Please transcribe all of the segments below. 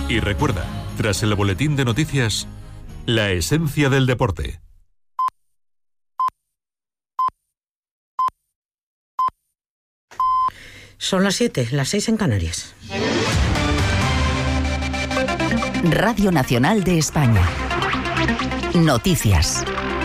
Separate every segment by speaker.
Speaker 1: Y recuerda, tras el boletín de noticias, la esencia del deporte.
Speaker 2: Son las 7, las 6 en Canarias.
Speaker 3: Radio Nacional de España. Noticias.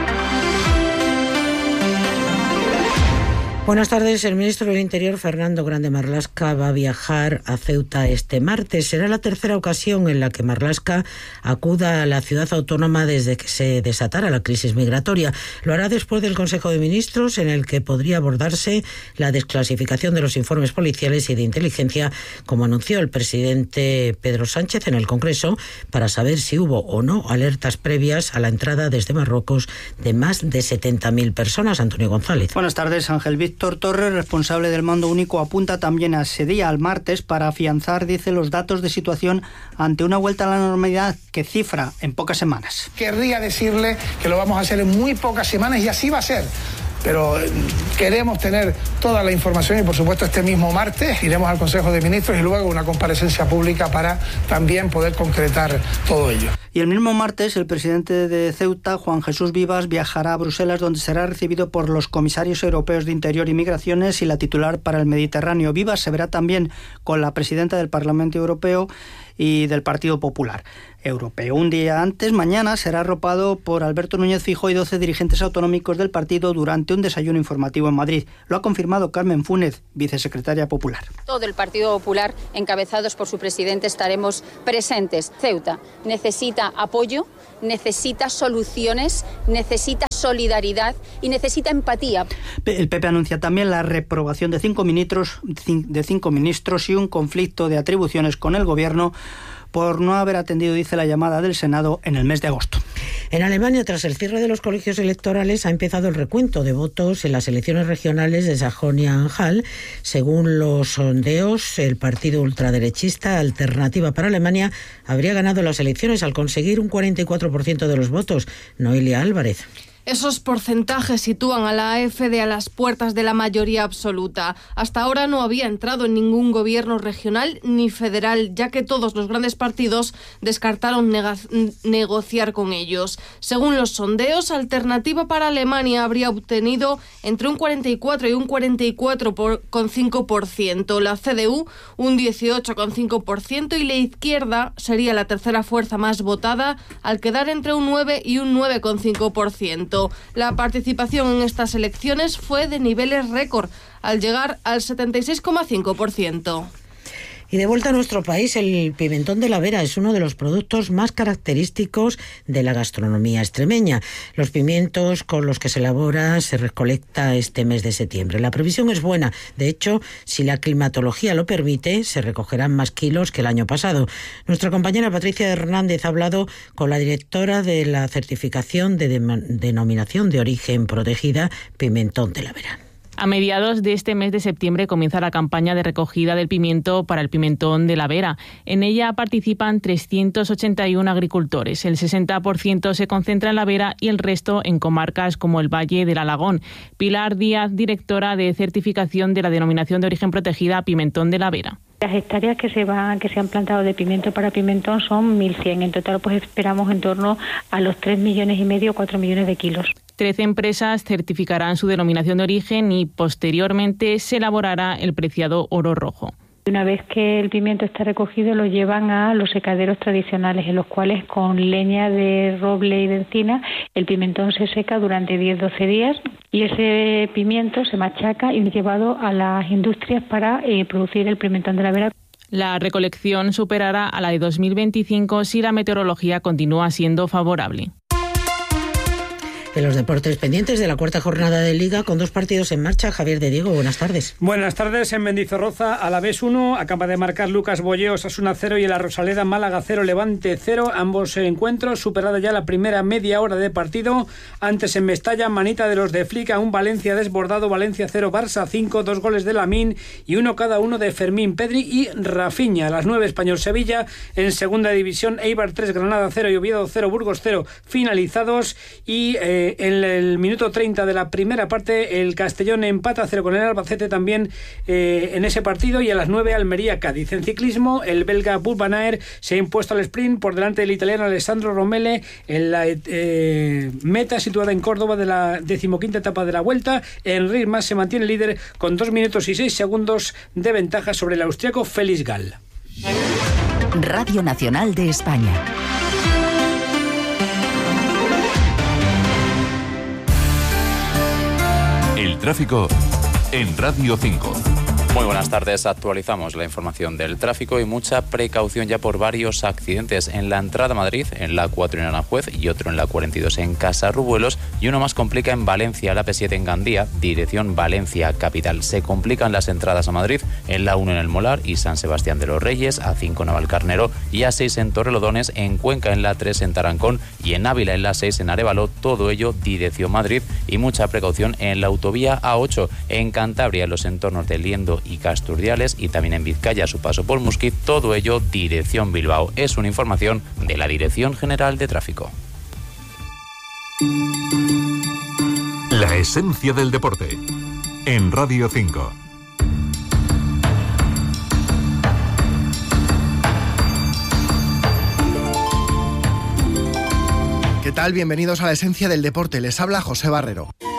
Speaker 2: Buenas tardes. El ministro del Interior, Fernando Grande Marlaska, va a viajar a Ceuta este martes. Será la tercera ocasión en la que Marlaska acuda a la ciudad autónoma desde que se desatara la crisis migratoria. Lo hará después del Consejo de Ministros, en el que podría abordarse la desclasificación de los informes policiales y de inteligencia, como anunció el presidente Pedro Sánchez en el Congreso, para saber si hubo o no alertas previas a la entrada desde Marruecos de más de 70.000 personas. Antonio González.
Speaker 4: Buenas tardes, Ángel. Víctor Torres, responsable del Mando Único, apunta también a ese día, al martes, para afianzar, dice, los datos de situación ante una vuelta a la normalidad que cifra en pocas semanas.
Speaker 5: Querría decirle que lo vamos a hacer en muy pocas semanas y así va a ser. Pero queremos tener toda la información y, por supuesto, este mismo martes iremos al Consejo de Ministros y luego una comparecencia pública para también poder concretar todo ello.
Speaker 4: Y el mismo martes, el presidente de Ceuta, Juan Jesús Vivas, viajará a Bruselas, donde será recibido por los comisarios europeos de Interior y Migraciones y la titular para el Mediterráneo. Vivas se verá también con la presidenta del Parlamento Europeo y del Partido Popular Europeo. Un día antes, mañana, será arropado por Alberto Núñez Feijóo y 12 dirigentes autonómicos del partido durante un desayuno informativo en Madrid. Lo ha confirmado Carmen Fúnez, vicesecretaria popular.
Speaker 6: Todo el Partido Popular, encabezados por su presidente, estaremos presentes. Ceuta necesita apoyo, necesita soluciones, necesita solidaridad y necesita empatía.
Speaker 4: El PP anuncia también la reprobación de cinco ministros y un conflicto de atribuciones con el Gobierno por no haber atendido, dice, la llamada del Senado en el mes de agosto.
Speaker 2: En Alemania, tras el cierre de los colegios electorales, ha empezado el recuento de votos en las elecciones regionales de Sajonia-Anhalt. Según los sondeos, el partido ultraderechista Alternativa para Alemania habría ganado las elecciones al conseguir un 44% de los votos. Noelia Álvarez.
Speaker 7: Esos porcentajes sitúan a la AfD a las puertas de la mayoría absoluta. Hasta ahora no había entrado en ningún gobierno regional ni federal, ya que todos los grandes partidos descartaron negociar con ellos. Según los sondeos, Alternativa para Alemania habría obtenido entre un 44 y un 44,5%, la CDU un 18,5% y la izquierda sería la tercera fuerza más votada, al quedar entre un 9 y un 9,5%. La participación en estas elecciones fue de niveles récord, al llegar al 76,5%.
Speaker 2: Y de vuelta a nuestro país, el pimentón de la Vera es uno de los productos más característicos de la gastronomía extremeña. Los pimientos con los que se elabora se recolecta este mes de septiembre. La previsión es buena. De hecho, si la climatología lo permite, se recogerán más kilos que el año pasado. Nuestra compañera Patricia Hernández ha hablado con la directora de la certificación de denominación de origen protegida Pimentón de la Vera.
Speaker 8: A mediados de este mes de septiembre comienza la campaña de recogida del pimiento para el pimentón de la Vera. En ella participan 381 agricultores. El 60% se concentra en la Vera y el resto en comarcas como el Valle del Alagón. Pilar Díaz, directora de certificación de la denominación de origen protegida Pimentón de la Vera.
Speaker 9: Las hectáreas que se han plantado de pimiento para pimentón son 1.100. En total, pues esperamos en torno a los 3,5 millones, 4 millones de kilos.
Speaker 8: 13 empresas certificarán su denominación de origen y posteriormente se elaborará el preciado oro rojo.
Speaker 9: Una vez que el pimiento está recogido, lo llevan a los secaderos tradicionales, en los cuales con leña de roble y de encina el pimentón se seca durante 10-12 días y ese pimiento se machaca y es llevado a las industrias para producir el pimentón de la Vera.
Speaker 8: La recolección superará a la de 2025 si la meteorología continúa siendo favorable.
Speaker 2: En los deportes, pendientes de la cuarta jornada de Liga con 2 partidos en marcha. Javier de Diego, buenas tardes.
Speaker 10: Buenas tardes. En Mendizorroza, Alavés 1, acaba de marcar Lucas Bolleo, Osasuna 0 y en la Rosaleda, Málaga 0, Levante 0. Ambos encuentros, superada ya la primera media hora de partido. Antes en Mestalla, manita de los de Flick, un Valencia desbordado, Valencia 0, Barça 5, 2 goles de Lamín y 1 cada uno de Fermín, Pedri y Rafinha. A las 9, Español-Sevilla. En segunda división, Eibar 3, Granada 0 y Oviedo 0, Burgos 0, finalizados. Y En el minuto 30 de la primera parte, el Castellón empata 0 con el Albacete también en ese partido, y a las 9 Almería-Cádiz. En ciclismo, el belga Wout van Aert se ha impuesto al sprint por delante del italiano Alessandro Romele en la meta situada en Córdoba de la 15ª etapa de la Vuelta. Enric Mas se mantiene líder con 2 minutos y 6 segundos de ventaja sobre el austriaco Felix Gall.
Speaker 3: Radio Nacional de España.
Speaker 1: El tráfico en Radio 5.
Speaker 11: Muy buenas tardes, actualizamos la información del tráfico y mucha precaución ya por varios accidentes en la entrada a Madrid, en la A4 en Aranjuez y otro en la 42 en Casarrubuelos, y uno más complica en Valencia, la P7 en Gandía, dirección Valencia capital. Se complican las entradas a Madrid en la 1 en El Molar y San Sebastián de los Reyes, A5 en Navalcarnero y A6 en Torrelodones, en Cuenca en la 3 en Tarancón y en Ávila en la 6 en Arévalo, todo ello dirección Madrid, y mucha precaución en la autovía A8 en Cantabria, en los entornos de Liendo y Casturdiales, y también en Vizcaya a su paso por Musquiz, todo ello dirección Bilbao. Es una información de la Dirección General de Tráfico.
Speaker 1: La esencia del deporte en Radio 5.
Speaker 12: ¿Qué tal? Bienvenidos a la esencia del deporte. Les habla José Barrero.